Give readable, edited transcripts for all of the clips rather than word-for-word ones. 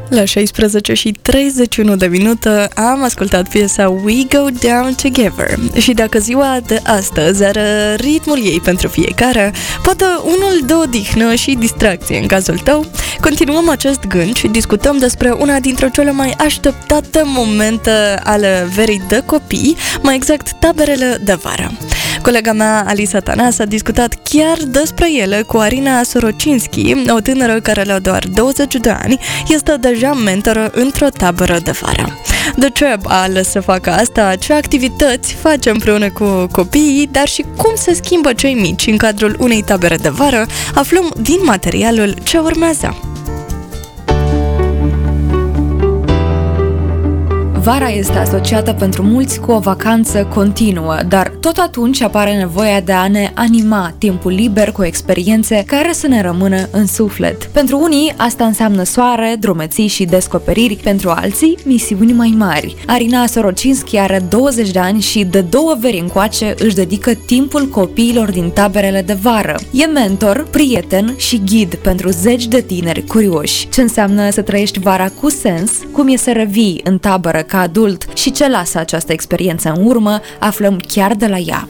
La 16 și 31 de minute am ascultat piesa We Go Down Together și dacă ziua de astăzi are ritmul ei pentru fiecare, poate unul de odihnă și distracție în cazul tău, continuăm acest gând și discutăm despre una dintre cele mai așteptate momente ale verii de copii, mai exact taberele de vară. Colega mea, Alisa Tanas, a discutat chiar despre ele cu Arina Sorocinski, o tânără care la doar 20 de ani este deja mentoră într-o tabără de vară. De ce a ales să facă asta, ce activități face împreună cu copiii, dar și cum se schimbă cei mici în cadrul unei tabere de vară, aflăm din materialul ce urmează. Vara este asociată pentru mulți cu o vacanță continuă, dar tot atunci apare nevoia de a ne anima timpul liber cu experiențe care să ne rămână în suflet. Pentru unii, asta înseamnă soare, drumeții și descoperiri, pentru alții, misiuni mai mari. Arina Sorocinski are 20 de ani și de 2 veri încoace își dedică timpul copiilor din taberele de vară. E mentor, prieten și ghid pentru zeci de tineri curioși. Ce înseamnă să trăiești vara cu sens, cum e să revii în tabără ca adult și ce lasă această experiență în urmă, aflăm chiar de la ea.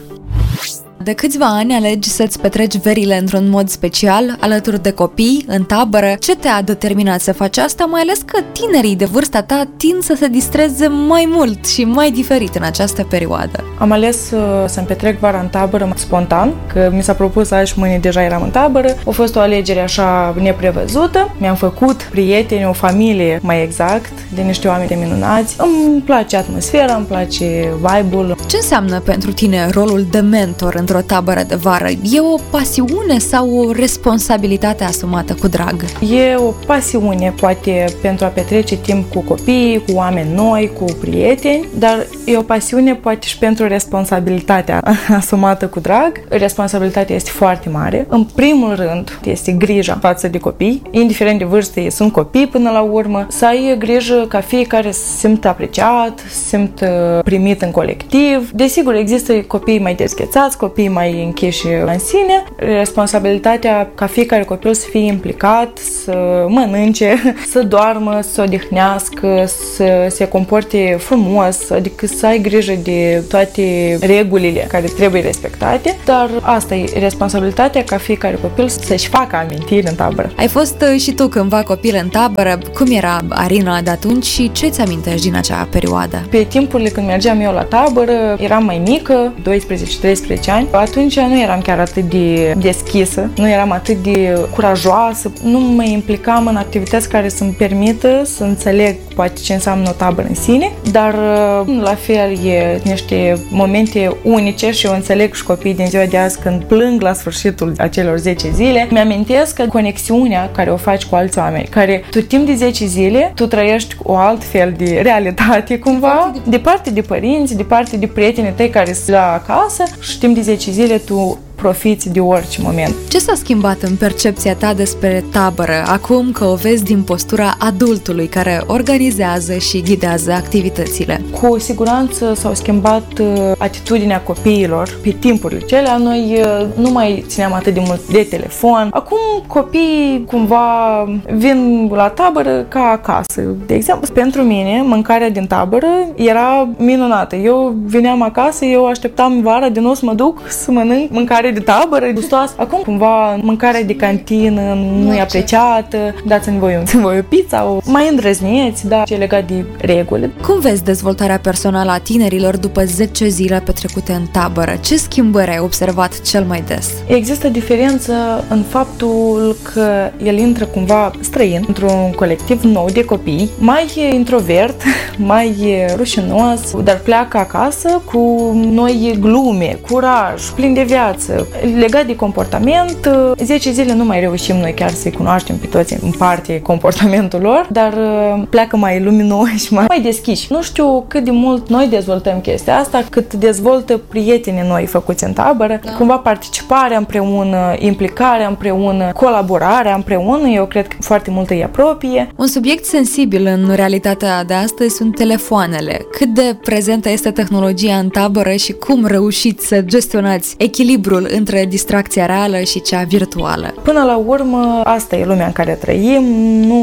De câțiva ani alegi să-ți petreci verile într-un mod special, alături de copii, în tabără. Ce te-a determinat să faci asta, mai ales că tinerii de vârsta ta tind să se distreze mai mult și mai diferit în această perioadă? Am ales să-mi petrec vara în tabără spontan, că mi s-a propus azi și mâine deja eram în tabără. A fost o alegere așa neprevăzută. Mi-am făcut prieteni, o familie mai exact, de niște oameni minunați. Îmi place atmosfera, îmi place vibe-ul. Ce înseamnă pentru tine rolul de mentor într-o tabără de vară? E o pasiune sau o responsabilitate asumată cu drag? E o pasiune, poate, pentru a petrece timp cu copii, cu oameni noi, cu prieteni, dar e o pasiune, poate, și pentru responsabilitatea asumată cu drag. Responsabilitatea este foarte mare. În primul rând, este grija față de copii. Indiferent de vârstă, ei sunt copii până la urmă. Să ai grijă ca fiecare să simt apreciat, să simt primit în colectiv. Desigur, există copii mai dezghețați, copii mai închiși în sine. Responsabilitatea ca fiecare copil să fie implicat, să mănânce, să doarmă, să odihnească, să se comporte frumos, adică să ai grijă de toate regulile care trebuie respectate, dar asta e responsabilitatea ca fiecare copil să-și facă amintiri în tabără. Ai fost și tu cândva copil în tabără. Cum era Arina de atunci și ce-ți amintești din acea perioadă? Pe timpurile când mergeam eu la tabără, eram mai mică, 12-13 ani. Atunci nu eram chiar atât de deschisă, nu eram atât de curajoasă, nu mă implicam în activități care să-mi permită să înțeleg poate ce înseamnă o tabără în sine, dar la fel e niște momente unice și eu înțeleg și copiii din ziua de azi când plâng la sfârșitul acelor 10 zile. Mi-amintesc că conexiunea care o faci cu alți oameni, care tu timp de 10 zile, tu trăiești o alt fel de realitate cumva, departe de părinți, departe de prietenii tăi care sunt la acasă și timp de 10 zile tu profiți de orice moment. Ce s-a schimbat în percepția ta despre tabără, acum că o vezi din postura adultului care organizează și ghidează activitățile? Cu siguranță s-au schimbat atitudinea copiilor. Pe timpurile celea, noi nu mai țineam atât de mult de telefon. Acum copiii cumva vin la tabără ca acasă. De exemplu, pentru mine, mâncarea din tabără era minunată. Eu veneam acasă, eu așteptam vara din nou să mă duc să mănânc mâncare de tabără, gustoasă. Acum, cumva, mâncarea de cantină nu e apreciată, dați-mi voi o pizza, mai îndrăzneți, dar ce e legat de reguli. Cum vezi dezvoltarea personală a tinerilor după 10 zile petrecute în tabără? Ce schimbări ai observat cel mai des? Există diferență în faptul că el intră cumva străin într-un colectiv nou de copii, mai introvert, mai rușinos, dar pleacă acasă cu noi glume, curaj, plin de viață. Legat de comportament, 10 zile nu mai reușim noi chiar să-i cunoaștem pe toți în parte comportamentul lor, dar pleacă mai luminoși, mai deschiși. Nu știu cât de mult noi dezvoltăm chestia asta, cât dezvoltă prietenii noi făcuți în tabără. Da. Cumva participarea împreună, implicarea împreună, colaborarea împreună, eu cred că foarte mult îi apropie. Un subiect sensibil în realitatea de astăzi sunt telefoanele. Cât de prezentă este tehnologia în tabără și cum reușiți să gestionați echilibrul între distracția reală și cea virtuală? Până la urmă, asta e lumea în care trăim, nu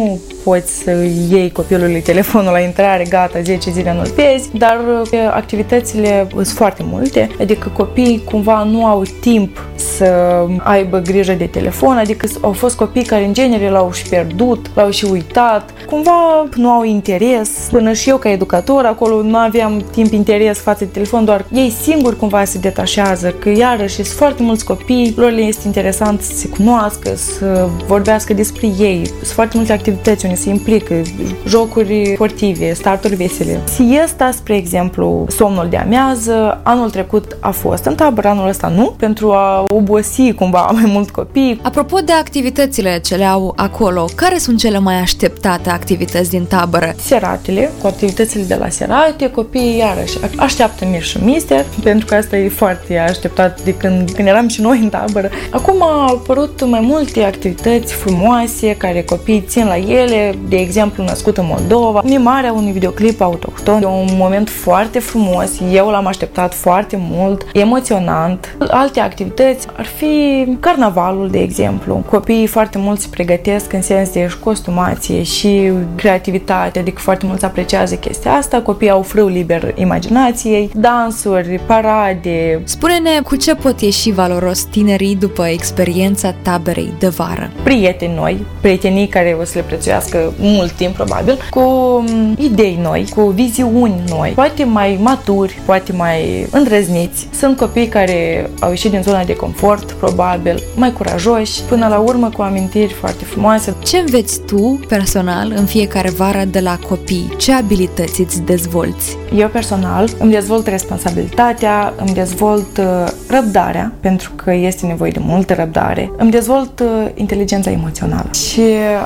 poți să iei copilului telefonul la intrare, gata, 10 zile nu-l vezi, dar activitățile sunt foarte multe, adică copiii cumva nu au timp să aibă grijă de telefon, adică au fost copii care în genere l-au și pierdut, l-au și uitat, cumva nu au interes, până și eu ca educator acolo nu aveam interes față de telefon, doar ei singuri cumva se detașează, că iarăși sunt foarte mulți copii, lor le este interesant să se cunoască, să vorbească despre ei, sunt foarte multe activități unde se implică, jocuri sportive, starturi vesele. Siesta, spre exemplu, somnul de amiază, anul trecut a fost în tabără, anul ăsta nu, pentru a obosi cumva mai mult copii. Apropo de activitățile ce le au acolo, care sunt cele mai așteptate activități din tabără? Seratele, cu activitățile de la serate, copiii iarăși așteaptă mir și mister, pentru că asta e foarte așteptat de când eram și noi în tabără. Acum au apărut mai multe activități frumoase care copiii țin la ele, de exemplu Născut în Moldova, mimarea unui videoclip autohton. E un moment foarte frumos, eu l-am așteptat foarte mult, emoționant. Alte activități ar fi carnavalul, de exemplu. Copiii foarte mult se pregătesc în sens de costumație și creativitate, adică foarte mult apreciază chestia asta. Copiii au frâu liber imaginației, dansuri, parade. Spune-ne cu ce pot ieși valoros tinerii după experiența taberei de vară? Prieteni noi, prietenii care o să le prețuiască mult timp probabil, cu idei noi, cu viziuni noi, poate mai maturi, poate mai îndrăzniți. Sunt copii care au ieșit din zona de confort, probabil, mai curajoși, până la urmă cu amintiri foarte frumoase. Ce înveți tu, personal, în fiecare vară de la copii? Ce abilități îți dezvolți? Eu, personal, îmi dezvolt responsabilitatea, îmi dezvolt răbdarea, pentru că este nevoie de multă răbdare, îmi dezvolt inteligența emoțională. Și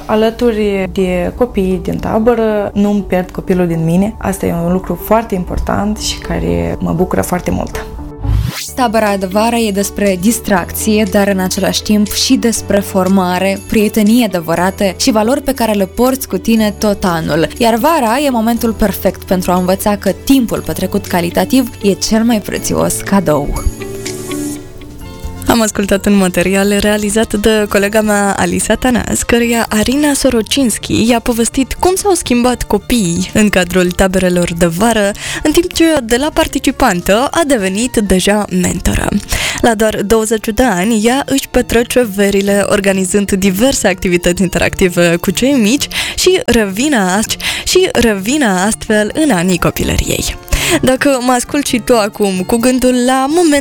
alături de copiii din tabără, nu îmi pierd copilul din mine. Asta e un lucru foarte important și care mă bucură foarte mult. Tabăra de vară e despre distracție, dar în același timp și despre formare, prietenie adevărate și valori pe care le porți cu tine tot anul. Iar vara e momentul perfect pentru a învăța că timpul petrecut calitativ e cel mai prețios cadou. Am ascultat un material realizat de colega mea Alisa Tanas, căreia Arina Sorocinski i-a povestit cum s-au schimbat copiii în cadrul taberelor de vară, în timp ce de la participantă a devenit deja mentoră. La doar 20 de ani, ea își petrece verile organizând diverse activități interactive cu cei mici și revină astfel în anii copilăriei. Dacă mă ascult și tu acum cu gândul la moment